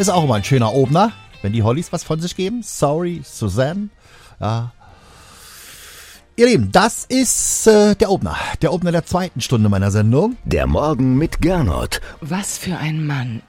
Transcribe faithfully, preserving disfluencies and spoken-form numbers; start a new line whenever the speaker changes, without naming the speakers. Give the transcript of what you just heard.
Ist auch immer ein schöner Opener, wenn die Hollies was von sich geben. Sorry, Suzanne. Ja. Ihr Lieben, das ist äh, der Opener. Der Opener der zweiten Stunde meiner Sendung.
Der Morgen mit Gernot.
Was für ein Mann.